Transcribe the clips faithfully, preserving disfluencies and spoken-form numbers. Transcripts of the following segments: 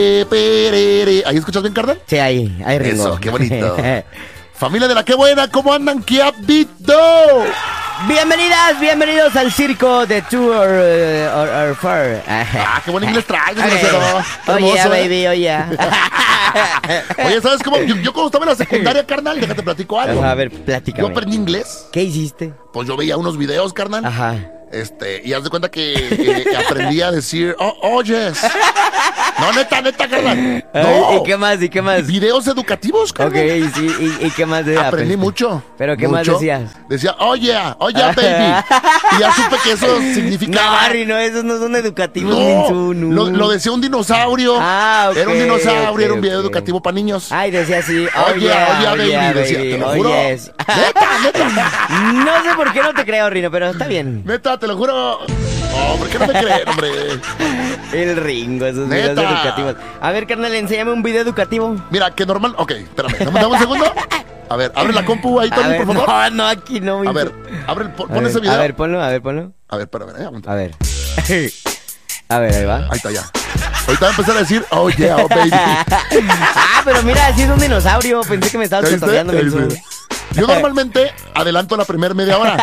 ¿Ahí escuchas bien, carnal? Sí, ahí, ahí Ringo. Eso, qué bonito. Familia de la Qué Buena, ¿cómo andan? ¿Qué ha habido? Bienvenidas, bienvenidos al circo de Tour uh, or, or Far. Ah, qué buen inglés traes, Okay. desgraciado. Qué Oye, hermoso, baby, ¿eh? oye. Oye, ¿sabes cómo? Yo, yo cuando estaba en la secundaria, carnal, déjate platico algo. A ver, platícame. Yo aprendí inglés. ¿Qué hiciste? Pues yo veía unos videos, carnal. Ajá. Este, y haz de cuenta que eh, aprendí a decir, oh, oyes. No, neta, neta, carnal. No. ¿Y qué más? ¿Y qué más? Videos educativos, carnal. Ok, sí, ¿y, y qué más? De, Aprendí mucho. ¿Pero qué mucho. más decías? Decía, oye, oye, baby. Y ya supe que eso significa... No, Barry, no, esos no son educativos. No, ni su, no. Lo, lo decía un dinosaurio. Ah, ok, Era un dinosaurio, ok, era un video ok. educativo para niños. Ay, decía así, Oye, oye, oye, oye, baby, decía, te lo juro. oyes. Neta, neta. No sé por qué no te creo, Rino, pero está bien. Neta, te lo juro. Oh, ¿por qué no me creen, hombre? El Ringo, esos Neta. videos educativos. A ver, carnal, enséñame un video educativo. Mira, que normal... Ok, espérame, dame, dame un segundo. A ver, abre la compu ahí, A Tony, ver, por favor. no, no, aquí no. A mijo. ver, abre, el- pon, A pon ver, ese video. A ver, ponlo, a ver, ponlo. A ver, espérame, eh, aguanta. A ver. A ver, ahí va. Ahí está ya. Ahorita va a empezar a decir, oh yeah, oh baby. Ah, pero mira, sí es un dinosaurio. Pensé que me estabas ¿Ya viste? cotorreando, ¿Ya menso. viste? Yo normalmente adelanto la primera media hora.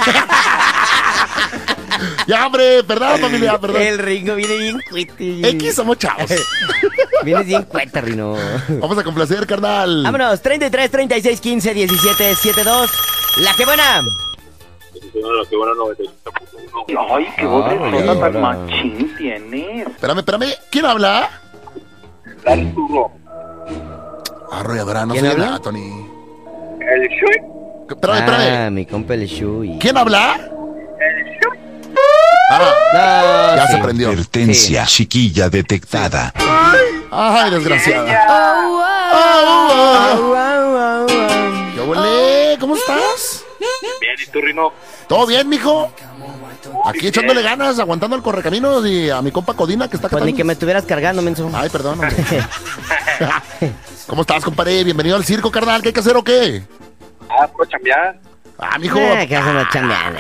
Ya, hombre, perdón, familia, perdón. El Ringo viene bien cuete. X somos chavos. Vienes bien cueta, Rino. Vamos a complacer, carnal. Vámonos, treinta y tres, treinta y seis, quince, diecisiete, setenta y dos. La que buena. La Qué Buena noventa y siete punto uno. Ay, qué voz de Ay, zona tan ahora. machín tienes. Espérame, espérame. ¿Quién habla? Dale turno. Arrolladora, no ¿Quién soy habla? nada, Tony. El Shui. Espérame, Ah, espérame. mi compa el Shui. ¿Quién habla? El Shui. Ah, No, ya sí. se prendió. Advertencia, chiquilla detectada. Ay, desgraciada. Oh, wow. Oh, oh. Wow, wow, wow. ¿Qué huele? ¿Cómo estás? Bien, ¿y tú, Rino? ¿Todo bien, mijo? Aquí echándole ganas, aguantando el correcaminos y a mi compa Codina que está acá Pues ni también. que me estuvieras cargando, menso. Ay, perdón, hombre. ¿Cómo estás, compadre? Bienvenido al circo, carnal. ¿Qué hay que hacer o qué? Ah, ¿puedo chambear? Ah, mijo. Ah, que hacen la chambeada.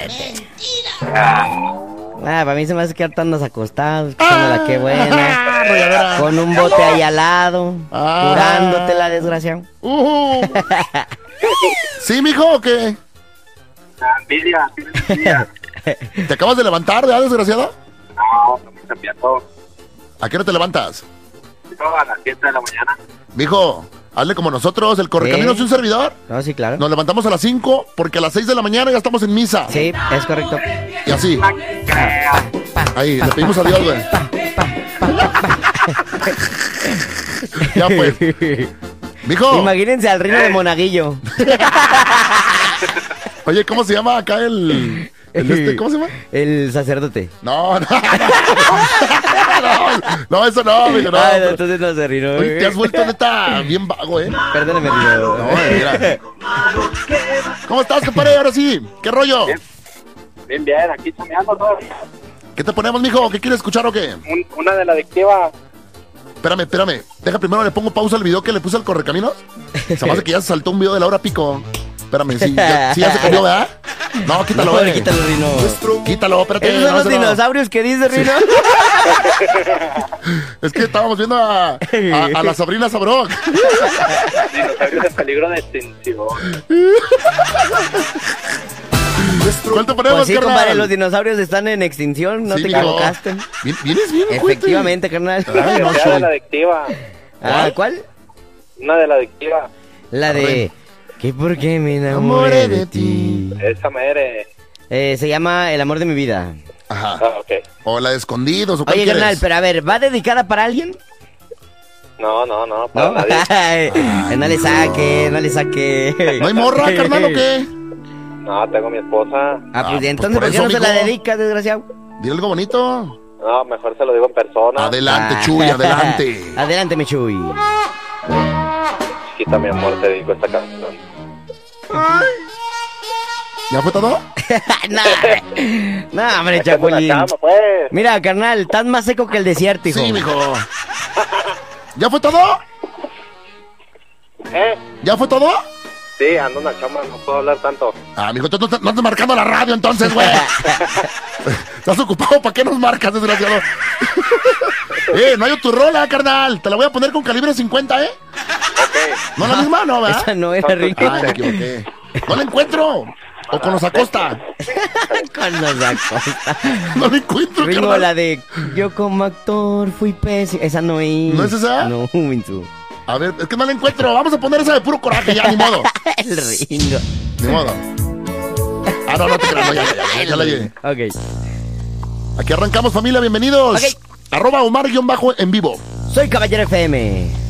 Ah, para mí se me hace que ahorita andas acostado, escuchando la que buena. Arrolladora. Con un bote ahí al lado, Ah. curándote la desgracia. Uh. ¿Sí, mijo, o qué? Ah, envidia, tienes envidia. ¿Te acabas de levantar, ya, desgraciado? No, estamos chambeando. ¿A qué hora te levantas? Yo a las siete de la mañana. Mijo, hazle como nosotros, el correcaminos Sí. de un servidor. No, sí, claro. Nos levantamos a las cinco porque a las seis de la mañana ya estamos en misa. Sí, es correcto. Y así. Ahí, le pedimos a Dios, güey. Ya pues. Mijo, Imagínense al Rino de Monaguillo. oye, ¿cómo se llama acá el... el este, ¿cómo se llama? El sacerdote. No, no, no. No, no, eso no, mijo, no. Ah, no, pero- entonces no se Rino. Oye, te has vuelto neta bien vago, ¿eh? Perdóname, Rino. No, mira. ¿Cómo estás, compadre? Ahora sí. ¿Qué rollo? Bien, bien, aquí chambeando todavía. ¿Qué te ponemos, mijo? ¿Qué quieres escuchar o qué? Un- una de la adictiva. Espérame, espérame. Deja primero, le pongo pausa al video que le puse al correcaminos. Se me hace que ya se saltó un video de la hora pico. Espérame, sí, ya, sí, ya se cambió, ¿verdad? No, quítalo, No, eh. quítalo, Rino. Quítalo, espérate. Esos son no, los eso no. dinosaurios que dice Rino. Es que estábamos viendo a, a, a la Sabrina Sabrok. Dinosaurios en peligro de extinción. ¿Cuál te ponemos, Pues sí, carnal? compadre, los dinosaurios están en extinción, no Sí, te mijo. equivocaste. Bien- Vienes bien, cuete. Efectivamente, carnal. Ay, no, Una de soy. la adictiva. Ah, ¿cuál? Una de la adictiva. La de... ¿Qué por qué me Enamoré enamoré de de ti? Esa mere. Eh, se llama El amor de mi vida. Ajá. Ah, ok. O la de escondidos, o cuál Oye, quieres? carnal, pero a ver, ¿va dedicada para alguien? No, no, no, para ¿No? nadie. Ay, no le saque, no le saque. ¿No hay morra, carnal, o qué? No, tengo mi esposa. Ah, Ah, pues pues entonces, por ¿por qué eso, no se la mijo. dedica, desgraciado? Dile algo bonito. No, mejor se lo digo en persona. Adelante, Ah. Chuy, adelante. Adelante, mi Chuy. Chiquita, mi amor, te dedico esta canción. ¿Ya fue todo? no, no, hombre, Échate una Chapulín. chamba, pues. Mira, carnal, estás más seco que el desierto, hijo. Sí, mijo. ¿Ya fue todo? ¿Eh? ¿Ya fue todo? Sí, ando en la chamba, no puedo hablar tanto. Ah, mijo, tú no, no estás marcando la radio entonces, güey. ¿Estás ocupado? ¿Para qué nos marcas, desgraciado? Eh, no hay tu rola, carnal. Te la voy a poner con calibre cincuenta, ¿eh? Ok. ¿No la misma, no, verdad? Esa no era Ringo. Ay, me equivoqué. No la encuentro. O con los Acosta. Con los Acosta. No la encuentro, Ringo, carnal. la de yo como actor fui pésimo. Esa no es. ¿No es esa? No, Minzu. A ver, es que no la encuentro. Vamos a poner esa de puro coraje, ya, ni modo. El Ringo. Ni modo. Ah, no, no te creas, no, ya, ya, ya, ya la llegué. Ok. Aquí arrancamos, familia, bienvenidos. Ok. Arroba Omar-en vivo. Soy Caballero F M.